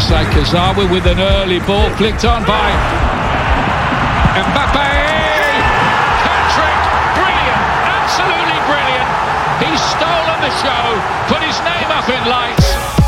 Say Kurzawa with an early ball flicked on by Mbappe. Hat-trick, brilliant, absolutely brilliant. He's stolen the show, put his name up in lights.